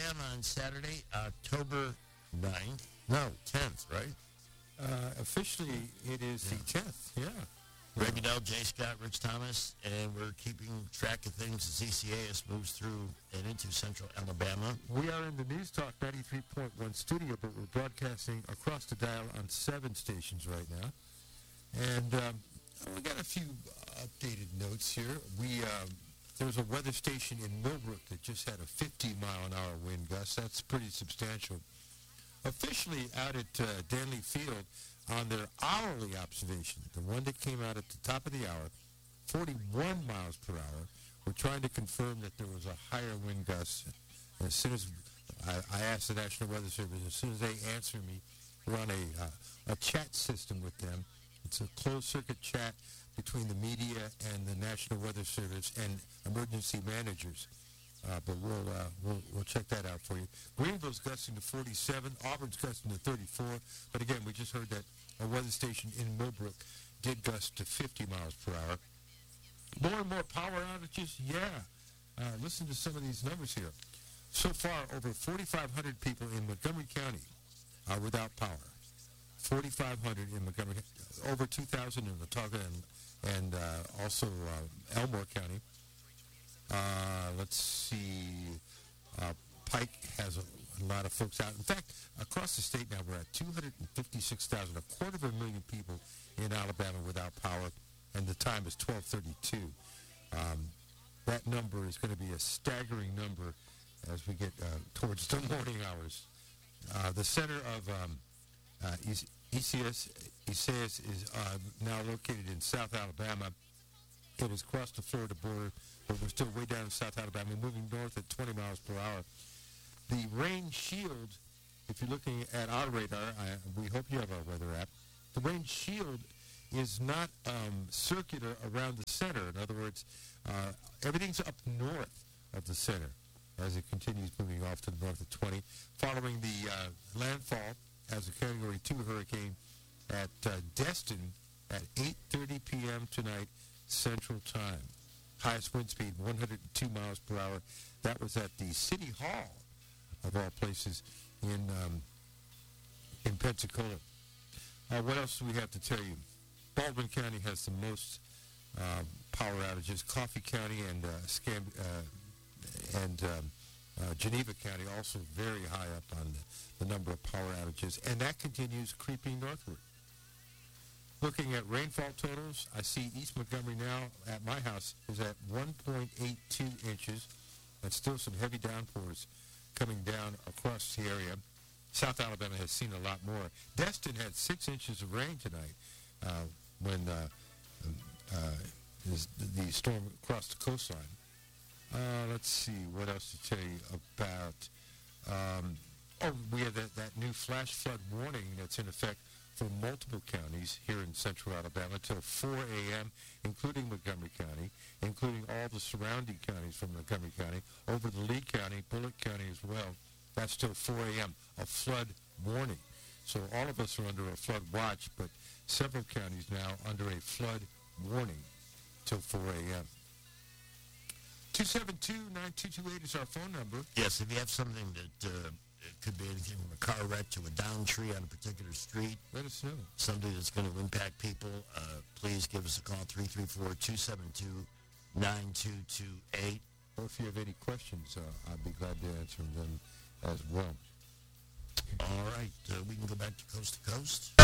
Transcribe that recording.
Alabama on Saturday, October 9th. No, 10th, right? Officially, it is the 10th, yeah. Greg Goodell, Jay Scott, Rich Thomas, and we're keeping track of things as ECAS moves through and into central Alabama. We are in the News Talk 93.1 studio, but we're broadcasting across the dial on 7 stations right now. And we got a few updated notes here. There was a weather station in Millbrook that just had a 50-mile-an-hour wind gust. That's pretty substantial. Officially out at Danley Field on their hourly observation, the one that came out at the top of the hour, 41 miles per hour. We're trying to confirm that there was a higher wind gust. And as soon as I asked the National Weather Service, as soon as they answer me, we're on a chat system with them. It's a closed-circuit chat between the media and the National Weather Service and emergency managers. But we'll check that out for you. Greenville's gusting to 47. Auburn's gusting to 34. But again, we just heard that a weather station in Millbrook did gust to 50 miles per hour. More and more power outages? Yeah. Listen to some of these numbers here. So far, over 4,500 people in Montgomery County are without power. 4,500 in Montgomery County. Over 2,000 in Watauga and also Elmore County. Let's see. Pike has a lot of folks out. In fact, across the state now, we're at 256,000, 250,000 people in Alabama without power, and the time is 12:32. That number is going to be a staggering number as we get towards the morning hours. The center of ECAS is now located in South Alabama. It has crossed the Florida border, but we're still way down in South Alabama, moving north at 20 miles per hour. The rain shield, if you're looking at our radar, we hope you have our weather app. The rain shield is not circular around the center. In other words, everything's up north of the center as it continues moving off to the north of 20, following the landfall as a Category 2 hurricane at Destin at 8:30 p.m. tonight, Central Time. Highest wind speed, 102 miles per hour. That was at the City Hall, of all places, in Pensacola. What else do we have to tell you? Baldwin County has the most power outages. Coffee County and Geneva County also very high up on the number of power outages, and that continues creeping northward. Looking at rainfall totals, I see East Montgomery now at my house is at 1.82 inches. That's still some heavy downpours coming down across the area. South Alabama has seen a lot more. Destin had 6 inches of rain tonight when the storm crossed the coastline. Let's see what else to tell you about. We have that new flash flood warning that's in effect for multiple counties here in central Alabama until 4 a.m., including Montgomery County, including all the surrounding counties from Montgomery County, over to Lee County, Bullitt County as well. That's till 4 a.m., a flood warning. So all of us are under a flood watch, but several counties now under a flood warning till 4 a.m. 272-9228 is our phone number. Yes, if you have something that it could be anything from a car wreck to a downed tree on a particular street. Let us know. Something that's going to impact people. Please give us a call, 334-272-9228. Or if you have any questions, I'd be glad to answer them as well. All right. We can go back to coast to coast.